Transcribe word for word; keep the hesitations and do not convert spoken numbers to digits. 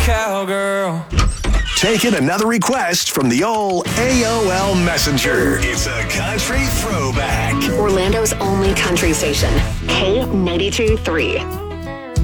Cowgirl. Taking another request from the old A O L Messenger. It's a country throwback. Orlando's only country station, K ninety-two point three.